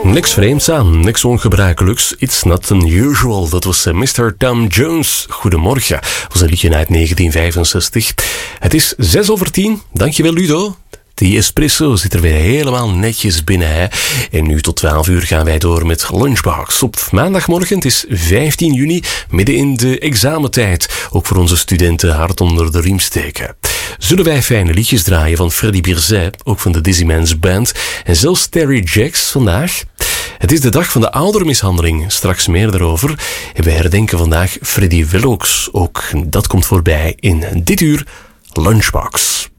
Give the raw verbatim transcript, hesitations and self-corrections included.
Niks vreemds aan, niks ongebruikelijks. It's not unusual. Dat was mister Tom Jones. Goedemorgen. Dat was een liedje uit negentien vijfenzestig. Het is zes over tien. Dankjewel, Ludo. Die espresso zit er weer helemaal netjes binnen, hè. En nu tot twaalf uur gaan wij door met Lunchbox. Op maandagmorgen, het is vijftien juni, midden in de examentijd. Ook voor onze studenten hard onder de riem steken. Zullen wij fijne liedjes draaien van Freddy Birzet, ook van de Dizzy Man's Band, en zelfs Terry Jacks vandaag? Het is de dag van de oudermishandeling, straks meer daarover. En wij herdenken vandaag Freddy Willox. Ook dat komt voorbij in dit uur Lunchbox.